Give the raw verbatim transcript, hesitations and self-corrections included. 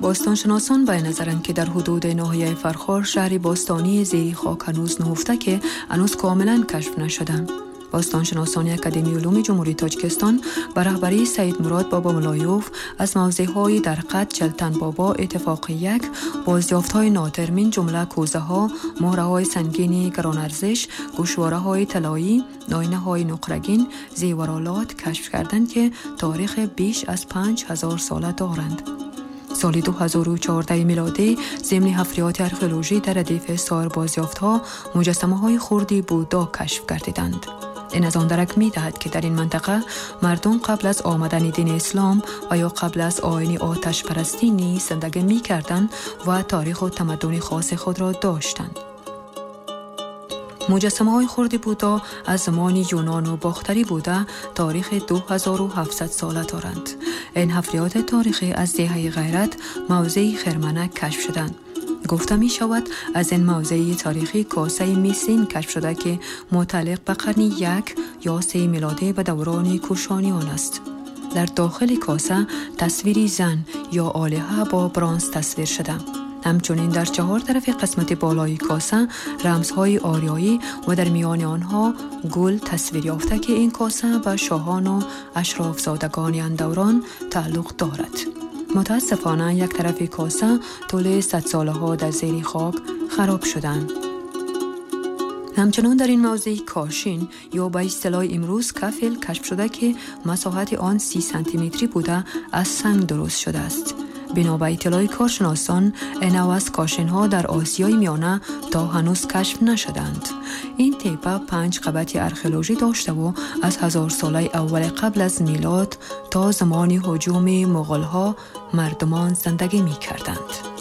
باستانشناسان به نظرند که در حدود ناحیه فرخار شهری باستانی زیر خاک هنوز نهفته که هنوز کاملا کشف نشدند. باستانشناسان اکادمی علوم جمهوری تاجیکستان به رهبری سید مراد بابا ملایوف از موضع‌های در قد چلتن بابا اتفاق یک بازیافت‌های نادر من جمله کوزه‌ها، مهره‌های سنگین گران‌ارزش، گوشواره‌های طلایی، آینه‌های نقره‌گین، زیورالات کشف کردند که تاریخ بیش از پنج هزار ساله دارند. سال دو هزار و چهارده میلادی ضمن حفریات آرکئولوژی در ردیف سایر بازیافت‌ها مجسمه‌های خردی بودا کشف گردیدند. این از آن درک می دهد که در این منطقه مردم قبل از آمدن دین اسلام و یا قبل از آیین آتش پرستی نیز زندگی می کردند و تاریخ و تمدن خاص خود را داشتند. مجسمه های خرد بودا از زمان یونان و باختری بوده تاریخ دو هزار و هفتصد ساله دارند. این حفریات تاریخی از دهه غیرت موضع خرمنه کشف شدند. گفته می شود از این موضع تاریخی کاسه میسین کشف شده که متعلق به قرن یک یا سه میلادی به دوران کوشانیان است. در داخل کاسه تصویری زن یا آلهه با برنز تصویر شده. همچنین در چهار طرف قسمت بالای کاسه رمزهای آریایی و در میان آنها گل تصویر یافته که این کاسه به شاهان و اشراف زادگان آن دوران تعلق دارد. متاسفانه یک طرف کاسه طول صد ساله ها در زیر خاک خراب شدند. همچنان در این موضع کاشین یا به اصطلاح امروز کفل کشف شده که مساحت آن سی سانتی متری بوده از سنگ درست شده است. بنا به اطلاع کارشناسان این نوع کاشین ها در آسیای میانه تا هنوز کشف نشدند. این تپه پنج قبط آرکئولوژی داشته و از هزار ساله اول قبل از میلاد تا زمان هجوم مغول ها مردمان زندگی می کردند.